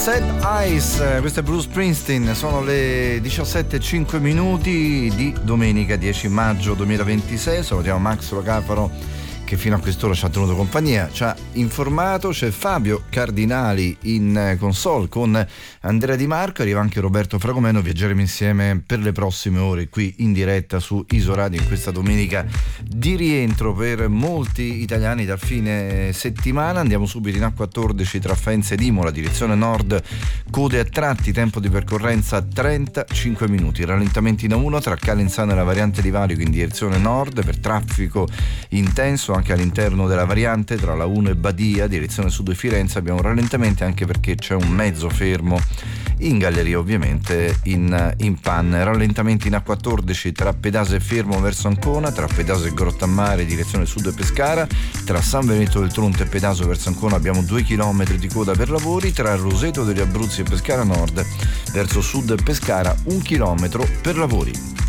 Sad Eyes, questo è Bruce Springsteen, sono le 17:05 di domenica 10 maggio 2026. Salutiamo Max Locafaro che fino a quest'ora ci ha tenuto compagnia, ci ha informato. C'è Fabio Cardinali in console con Andrea Di Marco, arriva anche Roberto Fragomeno. Viaggeremo insieme per le prossime ore qui in diretta su Isoradio in questa domenica di rientro per molti italiani dal fine settimana. Andiamo subito in A14 tra Faenza ed Imola, direzione nord, code a tratti, tempo di percorrenza 35 minuti, rallentamenti in A1 tra Calenzano e la variante di Varico in direzione nord per traffico intenso. Anche all'interno della variante tra la 1 e Badia, direzione sud e Firenze, abbiamo rallentamenti anche perché c'è un mezzo fermo in galleria, ovviamente in panne. Rallentamenti in A14 tra Pedase e Fermo verso Ancona, tra Pedase e Grottammare direzione sud e Pescara, tra San Benedetto del Tronto e Pedaso verso Ancona abbiamo 2 km di coda per lavori, tra Roseto degli Abruzzi e Pescara Nord verso sud e Pescara 1 chilometro per lavori.